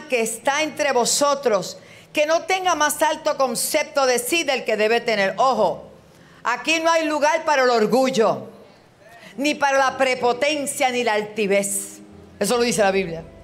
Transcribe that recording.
que está entre vosotros, que no tenga más alto concepto de sí del que debe tener. Ojo, aquí no hay lugar para el orgullo, ni para la prepotencia, ni la altivez. Eso lo dice la Biblia.